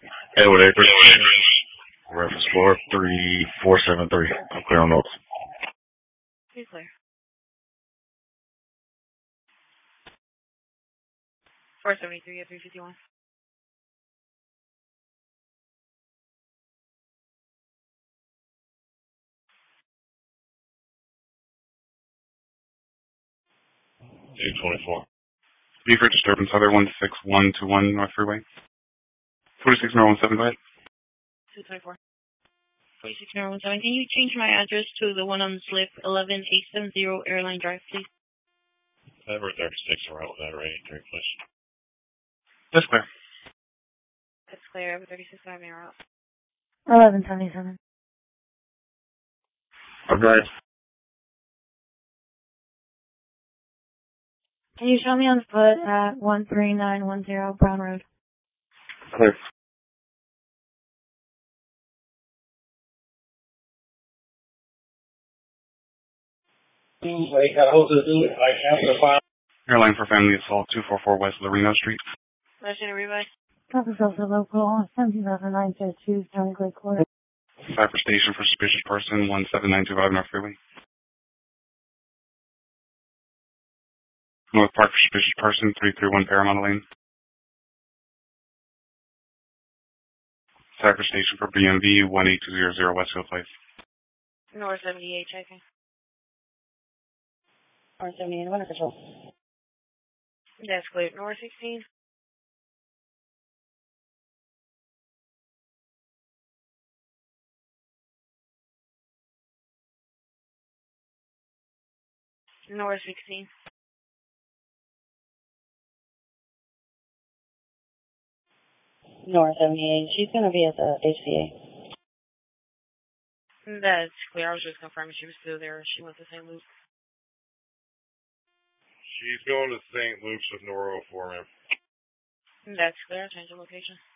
Edward Acres. Reference floor 3473. I'm clear on those. Be clear. 473 at 351. A24. Beaver disturbance, other 16121 North Freeway. 46017, go ahead. 224. 46017. Can you change my address to the one on the slip, 11870 Airline Drive, please? Edward 36 around that range, please. That's clear. That's clear. 36 Avenue out. 1177. Okay. Can you show me on foot at 13910 Brown Road? Clear. Airline for family assault, 244 West Loreno Street. Motion to revive. This is also local 17902 County Glade Court. Cypher Station for suspicious person, 17925 North Freeway. North Park for suspicious person, 331 Paramount Lane. Cypher Station for BMV, 18200 Westfield Place. North 78, checking. North 78, under control. That's clear. North 16. North 16. North 78. She's going to be at the HCA. That's clear. I was just confirming she was still there. She went to St. Luke. She's going to St. Luke's with Noro for him. That's clear. Change the location.